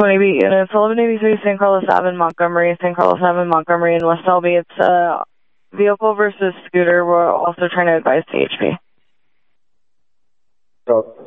20B units, 1183 San Carlos Ave in Montgomery, San Carlos Ave in Montgomery, and West Selby. It's vehicle versus scooter. We're also trying to advise CHP. So